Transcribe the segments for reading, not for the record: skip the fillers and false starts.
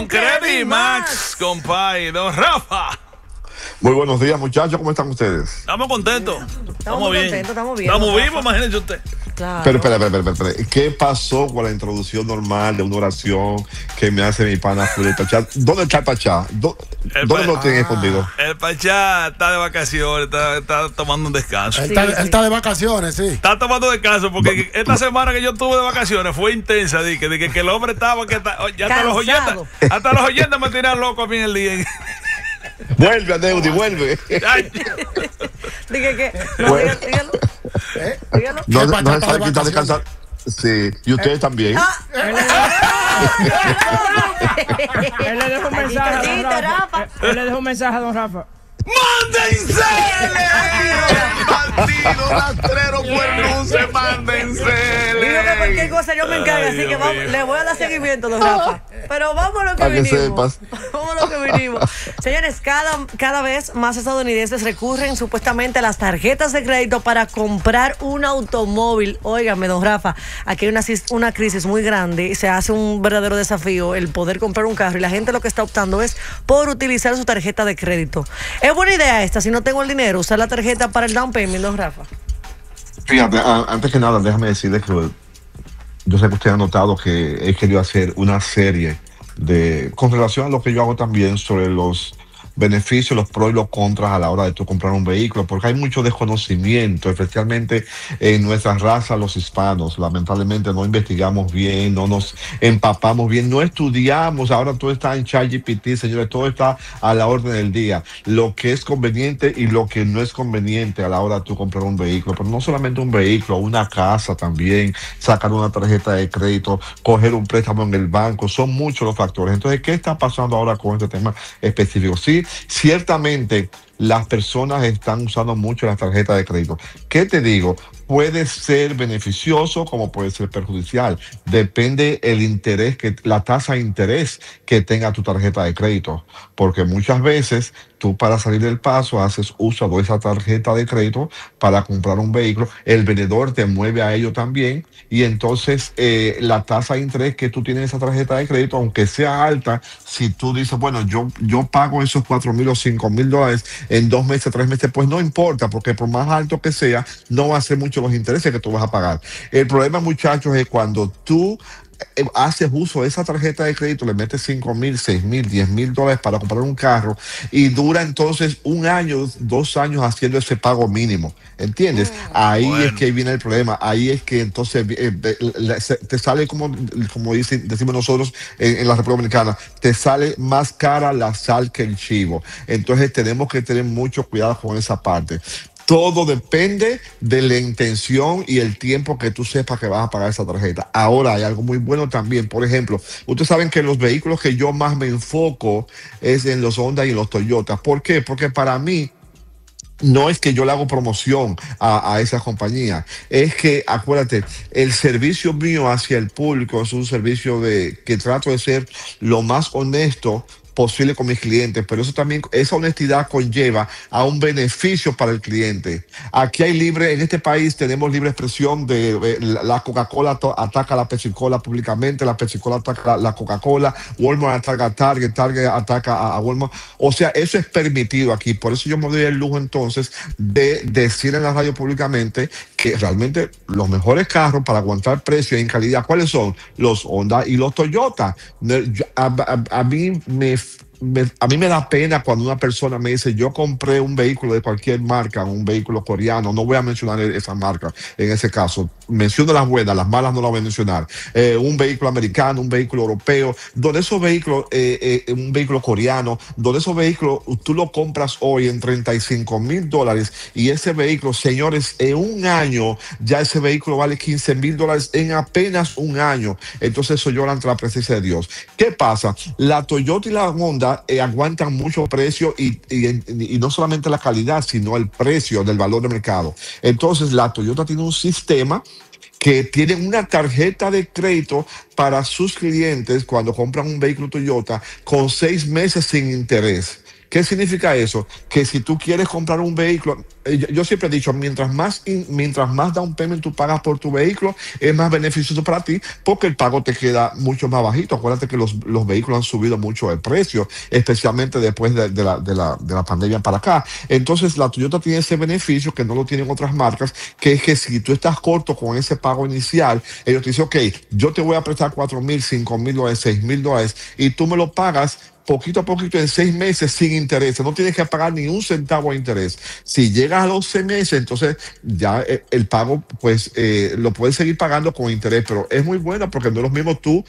Credit Max, compadre, don Rafa. Muy buenos días, muchachos, ¿cómo están ustedes? Estamos contentos. Estamos bien. Estamos vivos, imagínense usted. Claro. Pero, espera. ¿Qué pasó con la introducción normal de una oración que me hace mi pana Fulvio Pachá? ¿Dónde está el Pachá? ¿Dónde lo tienen escondido? El Pachá está de vacaciones, está tomando un descanso. Él está de vacaciones, sí. Está tomando descanso porque esta semana que yo tuve de vacaciones fue intensa. Que el hombre estaba, ya hasta los oyentes me tiran loco a mí en el día. Vuelve, Aneudi, vuelve. Dígalo. No se sabe quién está descansando. Sí, y ustedes también. Él le dejó un mensaje a don Rafa. Él le dejó un mensaje a don Rafa. ¡Mándense! ¡Bandido, rastrero, cuernuce, mándense! Digo que cualquier cosa yo me encargo, así que le voy a dar seguimiento, don Rafa. Pero vamos a lo que vinimos. Vamos a lo que vinimos. Señores, cada vez más estadounidenses recurren supuestamente a las tarjetas de crédito para comprar un automóvil. Óigame, don Rafa, aquí hay una crisis muy grande y se hace un verdadero desafío el poder comprar un carro, y la gente lo que está optando es por utilizar su tarjeta de crédito. ¿Es buena idea esta, si no tengo el dinero, usar la tarjeta para el down payment, don Rafa? Fíjate, antes que nada, déjame decirles que yo sé que usted ha notado que he querido hacer una serie con relación a lo que yo hago también sobre los beneficios, los pros y los contras a la hora de tú comprar un vehículo, porque hay mucho desconocimiento, especialmente en nuestra raza, los hispanos. Lamentablemente no investigamos bien, no nos empapamos bien, no estudiamos. Ahora todo está en ChatGPT, señores, todo está a la orden del día. Lo que es conveniente y lo que no es conveniente a la hora de tú comprar un vehículo, pero no solamente un vehículo, una casa también, sacar una tarjeta de crédito, coger un préstamo en el banco, son muchos los factores. Entonces, ¿qué está pasando ahora con este tema específico? Sí, ciertamente las personas están usando mucho las tarjetas de crédito. ¿Qué te digo? Puede ser beneficioso como puede ser perjudicial. Depende el interés, la tasa de interés que tenga tu tarjeta de crédito. Porque muchas veces tú, para salir del paso, haces uso de esa tarjeta de crédito para comprar un vehículo. El vendedor te mueve a ello también. Y entonces la tasa de interés que tú tienes en esa tarjeta de crédito, aunque sea alta, si tú dices, bueno, yo pago esos $4,000 o $5,000 en 2 meses, 3 meses, pues no importa, porque por más alto que sea, no va a ser mucho los intereses que tú vas a pagar. El problema, muchachos, es cuando tú haces uso de esa tarjeta de crédito, le metes $5,000, $6,000, $10,000 para comprar un carro y dura entonces 1 año, 2 años haciendo ese pago mínimo, ¿entiendes? Ahí es que viene el problema. Ahí es que entonces te sale como decimos nosotros en la República Dominicana, te sale más cara la sal que el chivo. Entonces tenemos que tener mucho cuidado con esa parte. Todo depende de la intención y el tiempo que tú sepas que vas a pagar esa tarjeta. Ahora hay algo muy bueno también. Por ejemplo, ustedes saben que los vehículos que yo más me enfoco es en los Honda y en los Toyota. ¿Por qué? Porque para mí no es que yo le hago promoción a esa compañía. Es que, acuérdate, el servicio mío hacia el público es un servicio que trato de ser lo más honesto posible con mis clientes, pero eso también, esa honestidad conlleva a un beneficio para el cliente. Aquí hay en este país tenemos libre expresión de la Coca-Cola ataca a la Pepsi-Cola públicamente, la Pepsi-Cola ataca a la Coca-Cola, Walmart ataca a Target, Target ataca a Walmart. O sea, eso es permitido aquí. Por eso yo me doy el lujo entonces de decir en la radio públicamente que realmente los mejores carros para aguantar precio en calidad, ¿cuáles son? Los Honda y los Toyota. A mí me da pena cuando una persona me dice, yo compré un vehículo de cualquier marca, un vehículo coreano, no voy a mencionar esa marca en ese caso, menciono las buenas, las malas no las voy a mencionar, un vehículo americano, un vehículo europeo, donde esos vehículos, un vehículo coreano, donde esos vehículos tú lo compras hoy en $35,000 y ese vehículo, señores, en 1 año ya ese vehículo vale $15,000 en apenas 1 año. Entonces eso llora ante la presencia de Dios. ¿Qué pasa? La Toyota y la Honda aguantan mucho precio y no solamente la calidad, sino el precio del valor de mercado. Entonces la Toyota tiene un sistema que tiene una tarjeta de crédito para sus clientes cuando compran un vehículo Toyota con 6 meses sin interés. ¿Qué significa eso? Que si tú quieres comprar un vehículo, yo siempre he dicho, mientras más down payment tú pagas por tu vehículo, es más beneficioso para ti, porque el pago te queda mucho más bajito. Acuérdate que los vehículos han subido mucho de precio, especialmente después de la pandemia para acá. Entonces la Toyota tiene ese beneficio que no lo tienen otras marcas, que es que si tú estás corto con ese pago inicial, ellos te dicen, ok, yo te voy a prestar $4,000, $5,000, $6,000 y tú me lo pagas poquito a poquito en 6 meses sin interés. No tienes que pagar ni un centavo de interés. Si llegas a 12 meses, entonces ya el pago, pues lo puedes seguir pagando con interés, pero es muy bueno porque no es lo mismo tú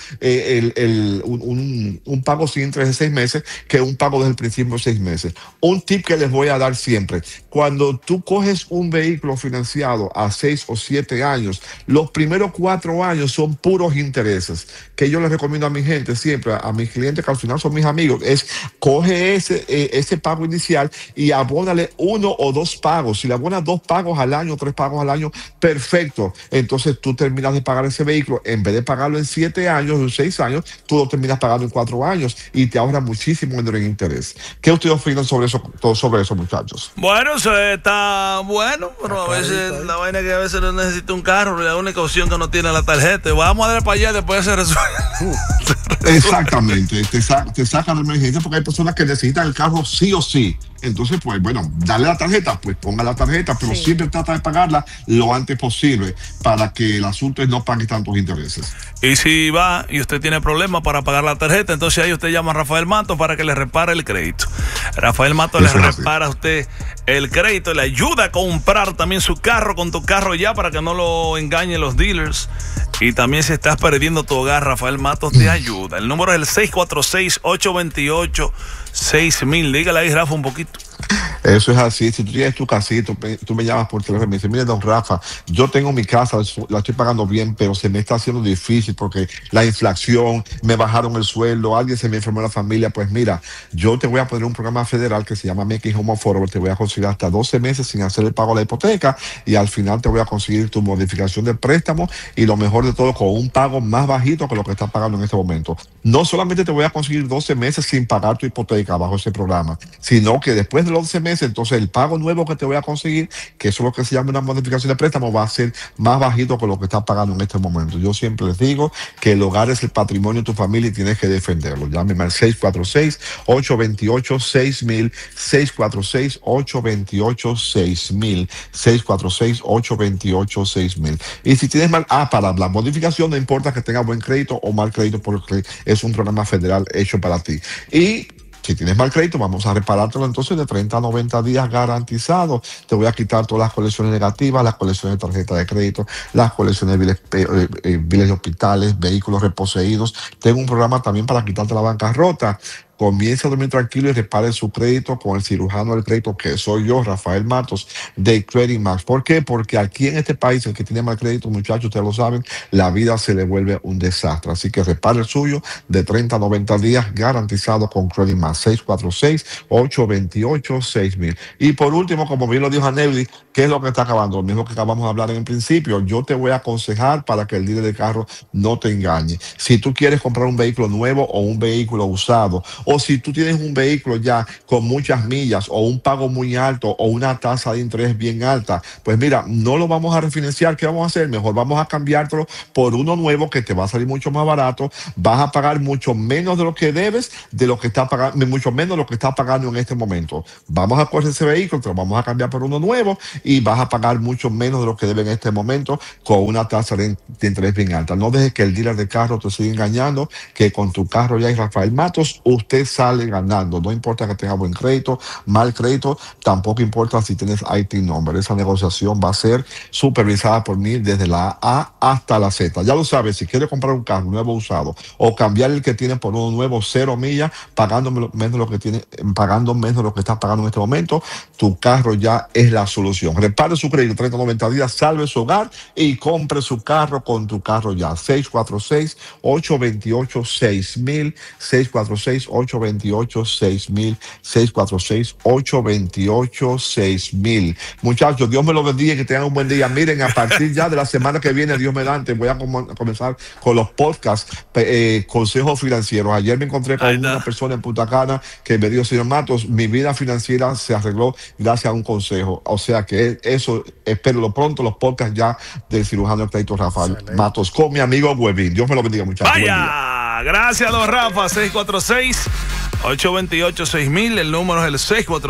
un pago sin interés de 6 meses que un pago desde el principio de 6 meses. Un tip que les voy a dar siempre: cuando tú coges un vehículo financiado a 6 o 7 años, los primeros 4 años son puros intereses, que yo les recomiendo a mi gente siempre, a mis clientes que al final son mis amigos, es coge ese pago inicial y abónale 1 o 2 pagos. Si le abonas 2 pagos al año, 3 pagos al año, perfecto. Entonces tú terminas de pagar ese vehículo, en vez de pagarlo en 7 años o 6 años, tú lo terminas pagando en 4 años y te ahorra muchísimo dinero en interés. ¿Qué ustedes opinan sobre eso, muchachos? Bueno, eso está bueno, pero a veces la vaina es que a veces no necesita un carro, la única opción que no tiene la tarjeta. Vamos a darle para allá, después se resuelve. Exactamente, te sacan de emergencia porque hay personas que necesitan el carro sí o sí. Entonces, pues bueno, dale la tarjeta, pues ponga la tarjeta, pero siempre trata de pagarla lo antes posible para que el asunto no pague tantos intereses. Y si va y usted tiene problemas para pagar la tarjeta, entonces ahí usted llama a Rafael Matos para que le repare el crédito. Rafael Matos le repara a usted el crédito, le ayuda a comprar también su carro con tu carro ya para que no lo engañen los dealers. Y también si estás perdiendo tu hogar, Rafael Matos te ayuda. El número es el 646-828-6000. Dígale ahí, Rafa, un poquito. Eso es así. Si tú tienes tu casito, tú me llamas por teléfono y me dices, mire, don Rafa, yo tengo mi casa, la estoy pagando bien, pero se me está haciendo difícil porque la inflación, me bajaron el sueldo, alguien se me enfermó en la familia. Pues mira, yo te voy a poner un programa federal que se llama Making Home Affordable. Te voy a conseguir hasta 12 meses sin hacer el pago de la hipoteca y al final te voy a conseguir tu modificación de préstamo y lo mejor de todo, con un pago más bajito que lo que estás pagando en este momento. No solamente te voy a conseguir 12 meses sin pagar tu hipoteca bajo ese programa, sino que después de los 12 meses, entonces el pago nuevo que te voy a conseguir, que eso es lo que se llama una modificación de préstamo, va a ser más bajito que lo que estás pagando en este momento. Yo siempre les digo que el hogar es el patrimonio de tu familia y tienes que defenderlo. Llámeme al 646-828-6000, 646-828-6000, 646-828-6000. Y si tienes para la modificación, no importa que tengas buen crédito o mal crédito, porque es un programa federal hecho para ti. Y si tienes mal crédito, vamos a reparártelo entonces de 30 a 90 días garantizado. Te voy a quitar todas las colecciones negativas, las colecciones de tarjeta de crédito, las colecciones de biles de hospitales, vehículos reposeídos. Tengo un programa también para quitarte la bancarrota. Comience a dormir tranquilo y repare su crédito con el cirujano del crédito, que soy yo, Rafael Matos, de Credit Max. ¿Por qué? Porque aquí en este país, el que tiene mal crédito, muchachos, ustedes lo saben, la vida se le vuelve un desastre. Así que repare el suyo de 30 a 90 días garantizado con Credit Max. 646-828-6000. Y por último, como bien lo dijo Aneudi, ¿qué es lo que está acabando? Lo mismo que acabamos de hablar en el principio. Yo te voy a aconsejar para que el dealer de carro no te engañe. Si tú quieres comprar un vehículo nuevo o un vehículo usado, o si tú tienes un vehículo ya con muchas millas o un pago muy alto o una tasa de interés bien alta, pues mira, no lo vamos a refinanciar. ¿Qué vamos a hacer? Mejor vamos a cambiártelo por uno nuevo que te va a salir mucho más barato. Vas a pagar mucho menos de lo que debes, de lo que estás pagando, mucho menos de lo que estás pagando en este momento. Vamos a coger ese vehículo, te lo vamos a cambiar por uno nuevo y vas a pagar mucho menos de lo que debes en este momento con una tasa de interés bien alta. No dejes que el dealer de carro te siga engañando, que con tu carro ya hay Rafael Matos, usted sale ganando. No importa que tenga buen crédito, mal crédito, tampoco importa si tienes IT number. Esa negociación va a ser supervisada por mí desde la A hasta la Z. Ya lo sabes, si quieres comprar un carro nuevo usado o cambiar el que tienes por uno nuevo 0 millas, pagando menos de lo que estás pagando en este momento, tu carro ya es la solución. Repare su crédito 30 90 días, salve su hogar y compre su carro con tu carro ya. 646-828-6000, 646-828-6000. 646-828-6000, 646-828-6000. Muchachos, Dios me los bendiga y que tengan un buen día. Miren, a partir ya de la semana que viene, Dios mediante, voy a comenzar con los podcasts, consejos financieros. Ayer me encontré con una persona en Punta Cana que me dijo: señor Matos, mi vida financiera se arregló gracias a un consejo. O sea que eso, espero pronto los podcasts ya del cirujano Crédito Rafael Matos con mi amigo Webin. Dios me lo bendiga, muchachos. Vaya, gracias, don Rafa. 646-828-6000. El número es el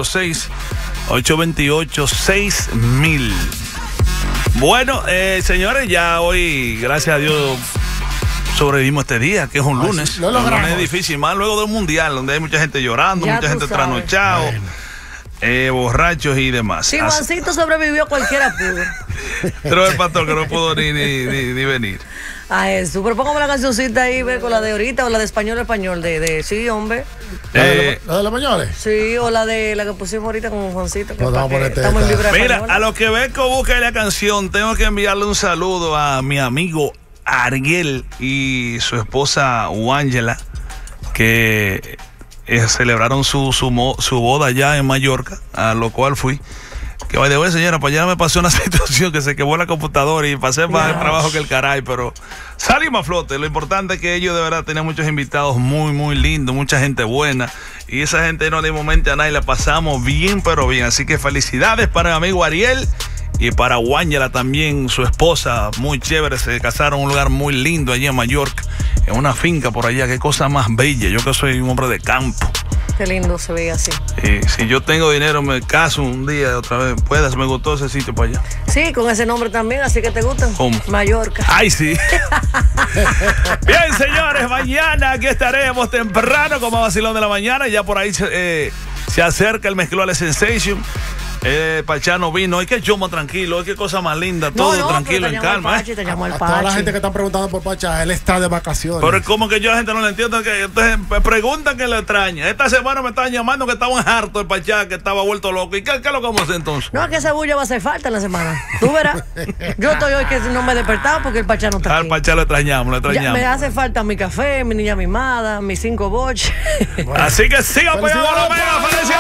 646-828-6000. Bueno, señores, ya hoy, gracias a Dios, sobrevivimos este día, que es un lunes. Sí, un lunes es difícil, más luego del mundial, donde hay mucha gente llorando, ya mucha gente trasnochado, borrachos y demás. Si Juancito sobrevivió, cualquiera pudo. Pero el pastor que no pudo ni venir. A eso, pero póngame la cancioncita ahí, ve, con la de ahorita o la de español, sí, hombre. ¿La de los españoles? Sí, o la de la que pusimos ahorita con Juancito. Que estamos en vibra Mira, española. a los que Beco busca la canción, tengo que enviarle un saludo a mi amigo Ariel y su esposa Wángela, que celebraron su boda allá en Mallorca, a lo cual fui. Que vaya de hoy, señora, pues ya me pasó una situación que se quemó la computadora y pasé más trabajo que el caray, pero salimos a flote. Lo importante es que ellos de verdad tenían muchos invitados muy, muy lindos, mucha gente buena. Y esa gente no le momento a nadie, la pasamos bien, pero bien. Así que felicidades para mi amigo Ariel y para Wángela también, su esposa, muy chévere. Se casaron en un lugar muy lindo allí en Mallorca, en una finca por allá. Qué cosa más bella. Yo que soy un hombre de campo. Qué lindo se veía así. Si yo tengo dinero, me caso un día otra vez. Puedas, me gustó ese sitio para allá. Sí, con ese nombre también, así que te gustan. ¿Cómo? Mallorca. Ay, sí. Bien, señores, mañana aquí estaremos temprano como vacilón de la mañana. Ya por ahí se acerca el Mezclole Sensation. Pachano vino, hay que chomo tranquilo, hay que cosa más linda, todo tranquilo, en calma. Te llamó el A toda la Pachi. gente que está preguntando por Pacha, él está de vacaciones. Pero es como que yo a la gente no le entiendo, que entonces me preguntan que le extraña. Esta semana me estaban llamando que estaban hartos de Pachá, que estaba vuelto loco. ¿Y qué es lo que vamos a hacer entonces? No, es que esa bulla va a hacer falta en la semana. Tú verás. Yo estoy hoy que no me he despertado porque el Pachá no está Al aquí. Pachá lo extrañamos, Ya me hace falta mi café, mi niña mimada, mis 5 boches. Así que siga pegado.